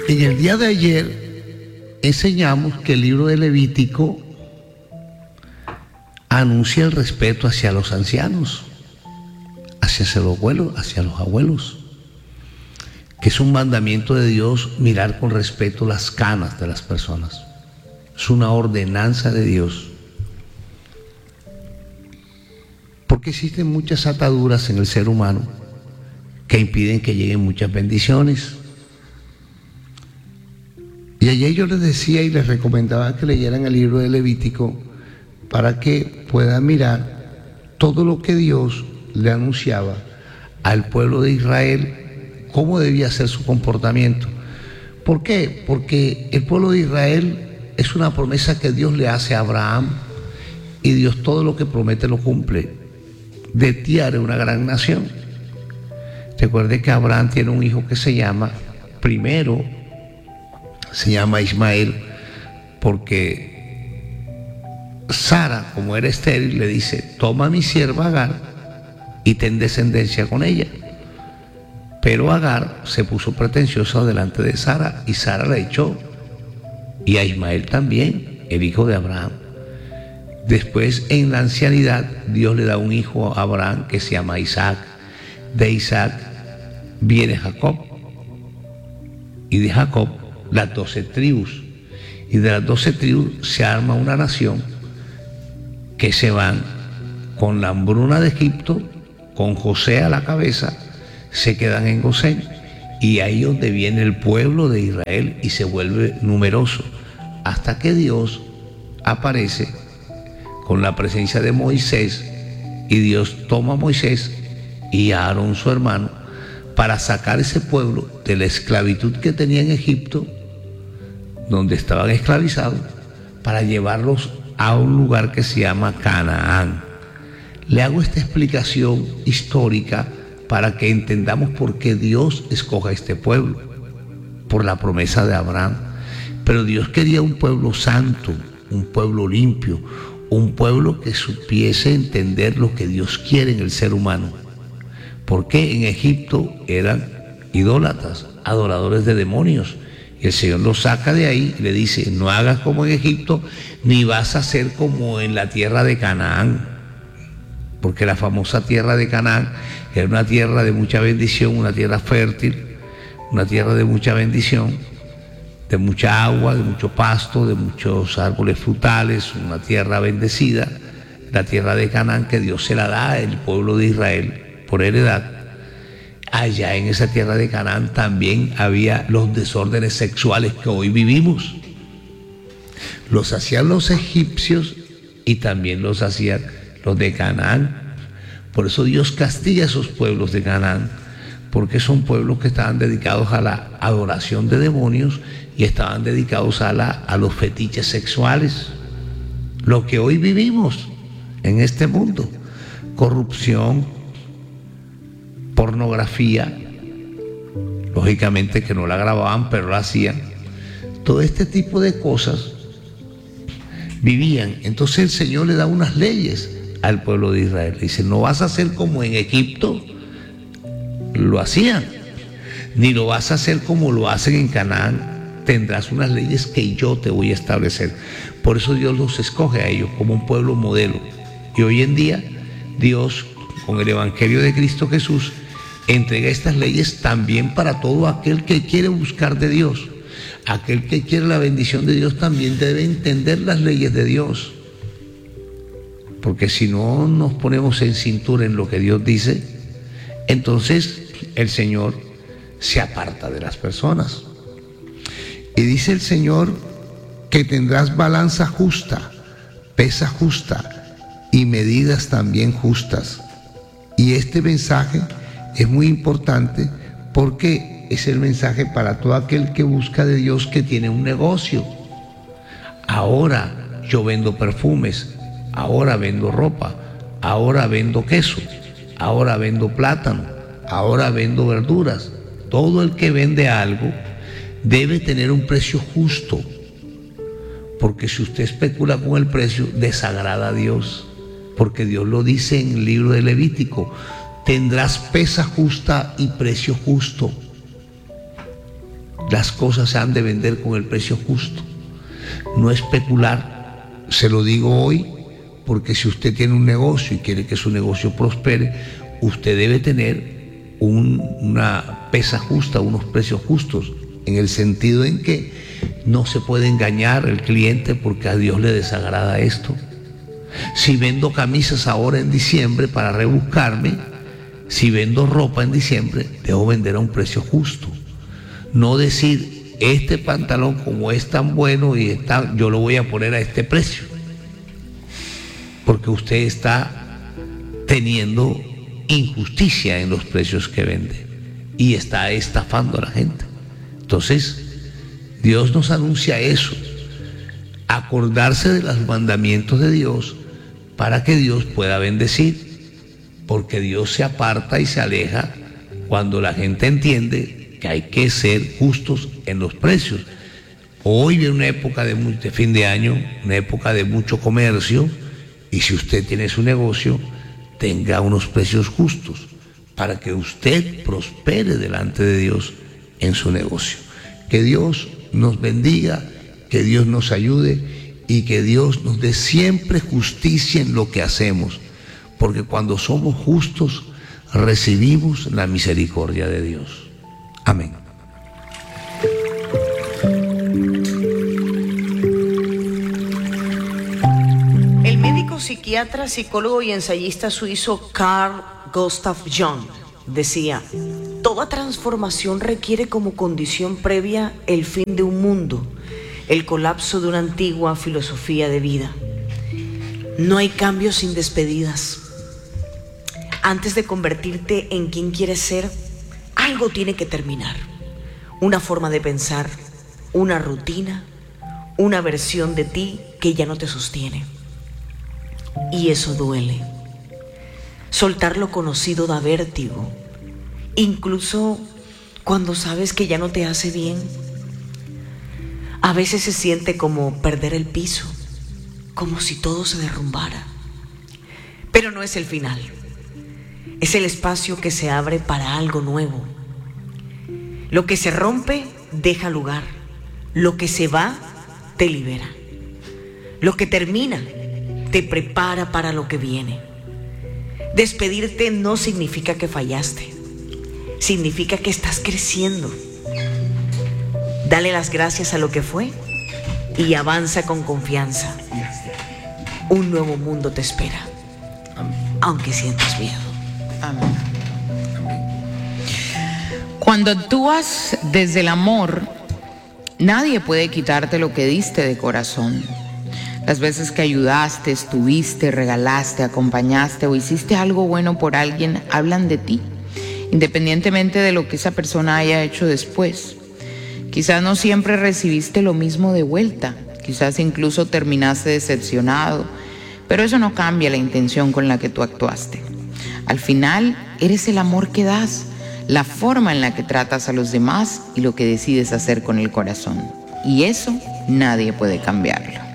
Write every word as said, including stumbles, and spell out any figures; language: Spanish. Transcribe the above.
En el día de ayer enseñamos que el libro de Levítico anuncia el respeto hacia los ancianos, hacia los abuelos, hacia los abuelos, que es un mandamiento de Dios mirar con respeto las canas de las personas. Es una ordenanza de Dios. Porque existen muchas ataduras en el ser humano que impiden que lleguen muchas bendiciones. Y ayer yo les decía y les recomendaba que leyeran el libro de Levítico para que puedan mirar todo lo que Dios le anunciaba al pueblo de Israel, cómo debía ser su comportamiento. ¿Por qué? Porque el pueblo de Israel es una promesa que Dios le hace a Abraham, y Dios todo lo que promete lo cumple. De ti haré una gran nación. Recuerde que Abraham tiene un hijo que se llama, primero se llama Ismael, porque Sara, como era estéril, le dice: toma a mi sierva Agar y ten descendencia con ella. Pero Agar se puso pretenciosa delante de Sara y Sara la echó, y a Ismael también, el hijo de Abraham. Después, en la ancianidad, Dios le da un hijo a Abraham que se llama Isaac. De Isaac viene Jacob, y de Jacob las doce tribus, y de las doce tribus se arma una nación que se van con la hambruna de Egipto, con José a la cabeza, se quedan en Gosén, y ahí donde viene el pueblo de Israel y se vuelve numeroso, hasta que Dios aparece con la presencia de Moisés, y Dios toma a Moisés y a Aarón su hermano para sacar ese pueblo de la esclavitud que tenía en Egipto, donde estaban esclavizados, para llevarlos a un lugar que se llama Canaán. Le hago esta explicación histórica para que entendamos por qué Dios escoge a este pueblo, por la promesa de Abraham. Pero Dios quería un pueblo santo, un pueblo limpio, un pueblo que supiese entender lo que Dios quiere en el ser humano. Porque en Egipto eran idólatras, adoradores de demonios, y el Señor los saca de ahí y le dice: no hagas como en Egipto, ni vas a ser como en la tierra de Canaán. Porque la famosa tierra de Canaán era una tierra de mucha bendición, una tierra fértil, una tierra de mucha bendición, de mucha agua, de mucho pasto, de muchos árboles frutales, una tierra bendecida, la tierra de Canaán, que Dios se la da al pueblo de Israel por heredad. Allá en esa tierra de Canaán también había los desórdenes sexuales que hoy vivimos. Los hacían los egipcios y también los hacían los de Canaán. Por eso Dios castiga a esos pueblos de Canaán, porque son pueblos que estaban dedicados a la adoración de demonios y estaban dedicados a, la, a los fetiches sexuales. Lo que hoy vivimos en este mundo: corrupción, pornografía, lógicamente que no la grababan, pero la hacían. Todo este tipo de cosas vivían. Entonces el Señor le da unas leyes al pueblo de Israel. Le dice: no vas a hacer como en Egipto lo hacían, ni lo vas a hacer como lo hacen en Canaán. Tendrás unas leyes que yo te voy a establecer. Por eso Dios los escoge a ellos como un pueblo modelo. Y hoy en día Dios, con el Evangelio de Cristo Jesús, entrega estas leyes también para todo aquel que quiere buscar de Dios. Aquel que quiere la bendición de Dios también debe entender las leyes de Dios. Porque si no nos ponemos en cintura en lo que Dios dice, entonces el Señor se aparta de las personas. Y dice el Señor que tendrás balanza justa, pesa justa y medidas también justas. Y este mensaje es muy importante porque es el mensaje para todo aquel que busca de Dios, que tiene un negocio. Ahora yo vendo perfumes, ahora vendo ropa, ahora vendo queso, ahora vendo plátano, ahora vendo verduras. Todo el que vende algo debe tener un precio justo, porque si usted especula con el precio, desagrada a Dios, porque Dios lo dice en el libro de Levítico: tendrás pesa justa y precio justo. las cosas se han de vender con el precio justo, no especular. Se lo digo hoy porque si usted tiene un negocio y quiere que su negocio prospere, usted debe tener un, una pesa justa, unos precios justos, en el sentido en que no se puede engañar al cliente porque a Dios le desagrada esto. Si vendo camisas ahora en diciembre para rebuscarme, si vendo ropa en diciembre, debo vender a un precio justo. No decir, este pantalón como es tan bueno y está, yo lo voy a poner a este precio. Porque usted está teniendo injusticia en los precios que vende y está estafando a la gente. Entonces, Dios nos anuncia eso, acordarse de los mandamientos de Dios para que Dios pueda bendecir, porque Dios se aparta y se aleja cuando la gente entiende que hay que ser justos en los precios. Hoy viene una época de, de fin de año, una época de mucho comercio, y si usted tiene su negocio, tenga unos precios justos para que usted prospere delante de Dios en su negocio. Que Dios nos bendiga, que Dios nos ayude y que Dios nos dé siempre justicia en lo que hacemos, porque cuando somos justos recibimos la misericordia de Dios. Amén. El médico psiquiatra, psicólogo y ensayista suizo Carl Gustav Jung decía: toda transformación requiere como condición previa el fin de un mundo, el colapso de una antigua filosofía de vida. No hay cambio sin despedidas. Antes de convertirte en quien quieres ser, algo tiene que terminar. Una forma de pensar, una rutina, una versión de ti que ya no te sostiene. Y eso duele. Soltar lo conocido da vértigo, incluso cuando sabes que ya no te hace bien. A veces se siente como perder el piso, como si todo se derrumbara. Pero no es el final. Es el espacio que se abre para algo nuevo. Lo que se rompe deja lugar. Lo que se va te libera. Lo que termina te prepara para lo que viene. Despedirte no significa que fallaste. Significa que estás creciendo. Dale las gracias a lo que fue y avanza con confianza. Un nuevo mundo te espera, aunque sientas miedo. Amén. Cuando actúas desde el amor, nadie puede quitarte lo que diste de corazón. Las veces que ayudaste, estuviste, regalaste, acompañaste o hiciste algo bueno por alguien, hablan de ti, independientemente de lo que esa persona haya hecho después. Quizás no siempre recibiste lo mismo de vuelta, quizás incluso terminaste decepcionado, pero eso no cambia la intención con la que tú actuaste. Al final, eres el amor que das, la forma en la que tratas a los demás y lo que decides hacer con el corazón. Y eso nadie puede cambiarlo.